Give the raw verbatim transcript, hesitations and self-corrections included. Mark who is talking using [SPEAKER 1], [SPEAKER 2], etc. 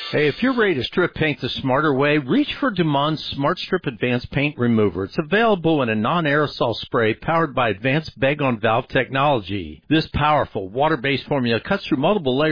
[SPEAKER 1] Hey, if you're ready to strip paint the smarter way, reach for Dumon's Smart Strip Advanced Paint Remover. It's available in a non-aerosol spray powered by advanced bag-on-valve technology. This powerful water-based formula cuts through multiple layers